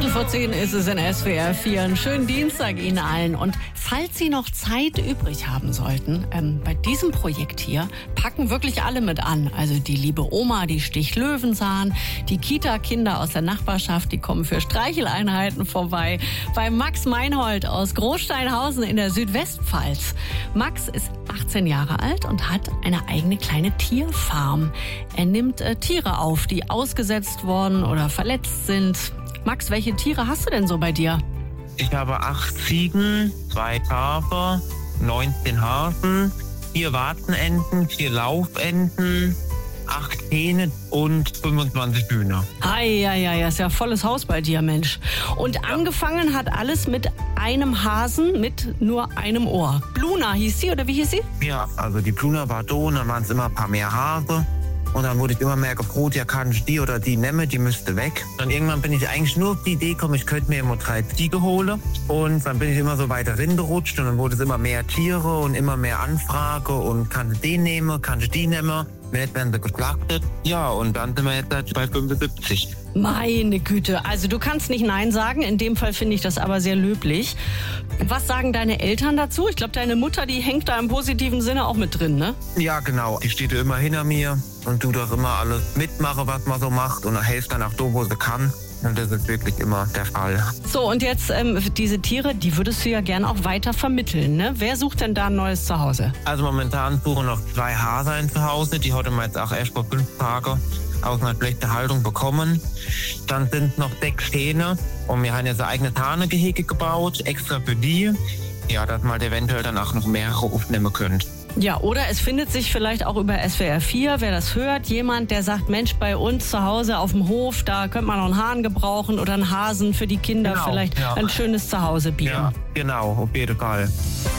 9:15 ist es in SWR 4. Einen schönen Dienstag Ihnen allen. Und falls Sie noch Zeit übrig haben sollten, bei diesem Projekt hier packen wirklich alle mit an. Also die liebe Oma, die sticht Löwenzahn, die Kita-Kinder aus der Nachbarschaft, die kommen für Streicheleinheiten vorbei. Bei Max Meinhold aus Großsteinhausen in der Südwestpfalz. Max ist 18 Jahre alt und hat eine eigene kleine Tierfarm. Er nimmt Tiere auf, die ausgesetzt worden oder verletzt sind. Max, welche Tiere hast du denn so bei dir? Ich habe 8 Ziegen, 2 Schafe, 19 Hasen, 4 Warzenenten, 4 Laufenten, 8 Hähne und 25 Hühner. Ei, ist ja volles Haus bei dir, Mensch. Und angefangen hat alles mit einem Hasen mit nur einem Ohr. Bluna hieß sie, oder wie hieß sie? Ja, also die Bluna war da und dann waren es immer ein paar mehr Hase. Und dann wurde ich immer mehr gefroht, ja, kann ich die oder die nehmen, die müsste weg. Dann irgendwann bin ich eigentlich nur auf die Idee gekommen, ich könnte mir immer 3 Ziege holen. Und dann bin ich immer so weiter hingerutscht und dann wurde es immer mehr Tiere und immer mehr Anfrage und kann ich den nehmen, kann ich die nehmen. Wenn nicht, werden sie geschlachtet. Ja, und dann sind wir jetzt bei 75. Meine Güte, also du kannst nicht Nein sagen. In dem Fall finde ich das aber sehr löblich. Was sagen deine Eltern dazu? Ich glaube, deine Mutter, die hängt da im positiven Sinne auch mit drin, ne? Ja, genau. Die steht immer hinter mir und tut auch immer alles mitmachen, was man so macht und hilft dann auch da, wo sie kann. Und das ist wirklich immer der Fall. So, und jetzt diese Tiere, die würdest du ja gern auch weiter vermitteln, ne? Wer sucht denn da ein neues Zuhause? Also momentan suchen noch 2 Hasen zu Hause. Die hatten wir jetzt auch erst vor 5 Tagen aus einer schlechten Haltung bekommen. Dann sind noch 6 Hähne und wir haben jetzt ein eigenes Hahnegehege gebaut, extra für die. Ja, dass man eventuell dann auch noch mehrere aufnehmen könnt. Ja, oder es findet sich vielleicht auch über SWR 4, wer das hört, jemand, der sagt, Mensch, bei uns zu Hause auf dem Hof, da könnte man noch einen Hahn gebrauchen oder einen Hasen für die Kinder, Genau, vielleicht ja. ein schönes Zuhause bieten. Ja, genau, auf jeden Fall.